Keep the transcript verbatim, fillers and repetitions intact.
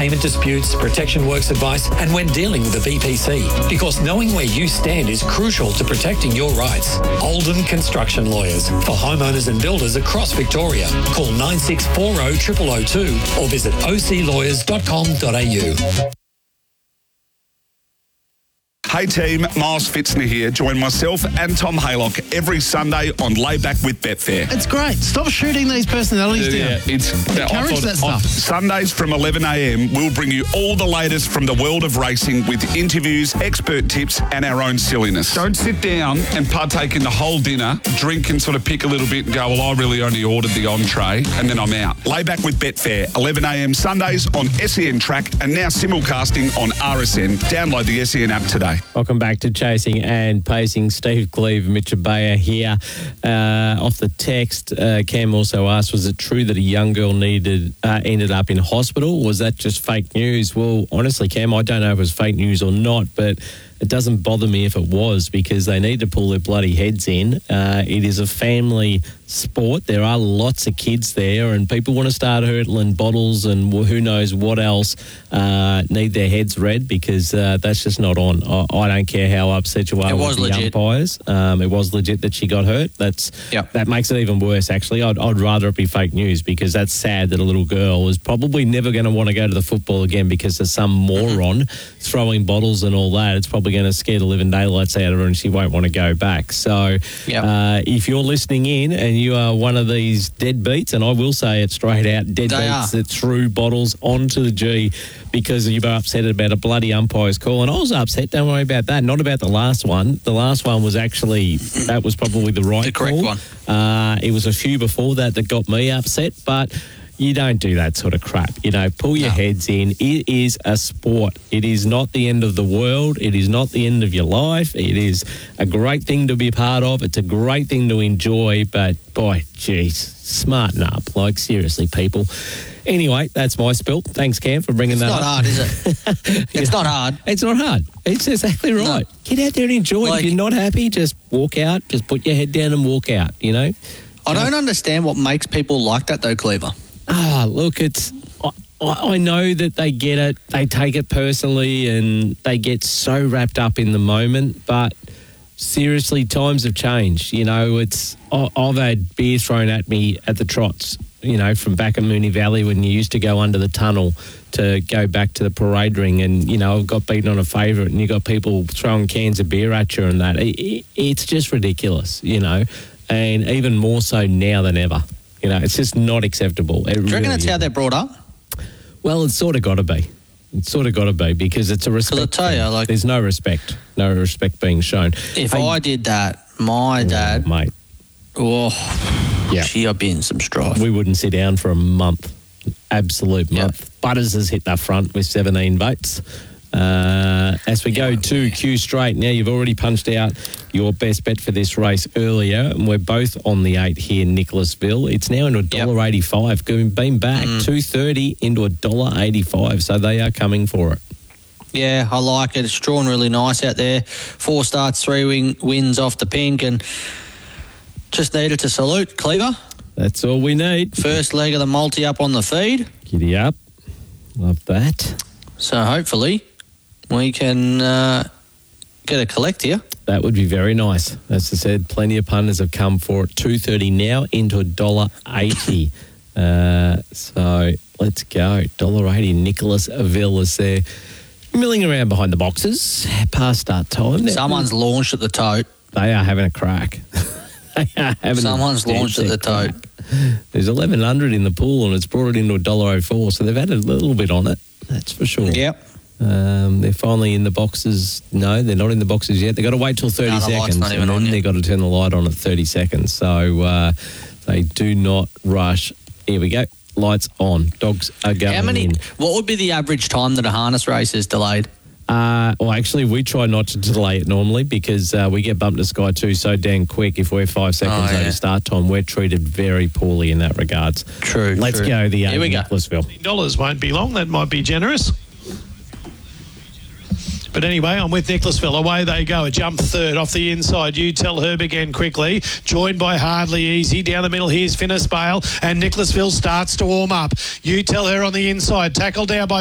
payment disputes, protection works advice, and when dealing with a V P C. Because knowing where you stand is crucial to protecting your rights. Oldham Construction Lawyers. For homeowners and builders across Victoria. Call nine six four zero zero zero zero two or visit o c lawyers dot com dot a u. Hey team, Miles Fitzner here. Join myself and Tom Haylock every Sunday on Layback with Betfair. It's great. Stop shooting these personalities down. Yeah, it's Encourage that stuff. Sundays from eleven a m, we'll bring you all the latest from the world of racing with interviews, expert tips, and our own silliness. Don't sit down and partake in the whole dinner, drink and sort of pick a little bit and go, well, I really only ordered the entree, and then I'm out. Layback with Betfair, eleven a m Sundays on S E N Track and now simulcasting on R S N. Download the S E N app today. Welcome back to Chasing and Pacing. Steve Cleve, Mitch Abaya here. Uh, off the text, uh, Cam also asked, was it true that a young girl needed uh, ended up in hospital? Was that just fake news? Well, honestly, Cam, I don't know if it was fake news or not, but it doesn't bother me if it was because they need to pull their bloody heads in. Uh, it is a family sport. There are lots of kids there and people want to start hurtling bottles and who knows what else uh, need their heads read because uh, that's just not on. I, I don't care how upset you are it with was the legit. umpires. Um, it was legit that she got hurt. That's yep. That makes it even worse, actually. I'd, I'd rather it be fake news because that's sad that a little girl is probably never going to want to go to the football again because there's some moron throwing bottles and all that. It's probably going to scare the living daylights out of her and she won't want to go back. So yep. uh, if you're listening in and you are one of these deadbeats, and I will say it straight out, deadbeats that threw bottles onto the G because you were upset about a bloody umpire's call. And I was upset, don't worry about that, not about the last one. The last one was actually, that was probably the right the correct call. one. Uh, it was a few before that that got me upset, but you don't do that sort of crap. You know, pull your no. heads in. It is a sport. It is not the end of the world. It is not the end of your life. It is a great thing to be part of. It's a great thing to enjoy, but boy, geez, smarten up. Like, seriously, people. Anyway, that's my spill. Thanks, Cam, for bringing it's that up. It's not hard, is it? It's not hard. It's not hard. It's exactly right. No. Get out there and enjoy like, it. If you're not happy, just walk out. Just put your head down and walk out, you know? I don't understand what makes people like that, though, Cleaver. Ah, look, it's. I, I know that they get it, they take it personally, and they get so wrapped up in the moment. But seriously, times have changed. You know, it's. I, I've had beer thrown at me at the trots. You know, from back in Moonee Valley when you used to go under the tunnel to go back to the parade ring, and you know, I've got beaten on a favourite, and you got people throwing cans of beer at you and that. It, it, it's just ridiculous, you know, and even more so now than ever. You know, it's just not acceptable. It Do you reckon really that's how isn't. they're brought up? Well, it's sort of got to be. It's sort of got to be because it's a respect. Because I tell you, like, there's no respect, no respect being shown. If hey, I did that, my dad, oh, mate, oh, yeah, gee, I'd be in some strife. We wouldn't sit down for a month, absolute month. Yep. Butters has hit the front with seventeen votes. Uh, as we go to Q Straight, now you've already punched out your best bet for this race earlier, and we're both on the eight here in Nicholasville. It's now into a dollar yep. eighty-five. Been back mm. two thirty into a dollar eighty-five, so they are coming for it. Yeah, I like it. It's drawn really nice out there. Four starts, three win- wins off the pink, and just needed to salute Cleaver. That's all we need. First leg of the multi up on the feed. Giddy up. Love that. So hopefully we can uh, get a collect here. That would be very nice. As I said, plenty of punters have come for it. two thirty now into a dollar eighty. uh, so let's go. one dollar eighty. Nicholasville is there, milling around behind the boxes. Past start time. Someone's launched at the tote. They are having a crack. they are having Someone's a launched at the tote. There's eleven hundred in the pool and it's brought it into a one dollar oh four. So they've had a little bit on it. That's for sure. Yep. Um, they're finally in the boxes. No, they're not in the boxes yet. They've got to wait till thirty no, the seconds. Not even and then on they've got to turn the light on at thirty seconds. So uh, they do not rush. Here we go. Lights on. Dogs are going How many, in. What would be the average time that a harness race is delayed? Uh, well, actually, we try not to delay it normally because uh, we get bumped to Sky two so damn quick. If we're five seconds oh, yeah. over start time, we're treated very poorly in that regards. True. Let's true. go. The Here we go. Nicholasville. Dollars won't be long. That might be generous. But anyway, I'm with Nicholasville. Away they go. A jump third off the inside. You Tell Herb again quickly. Joined by Hardly Easy. Down the middle, here's Finnis Bale. And Nicholasville starts to warm up. You Tell Her on the inside. Tackled down by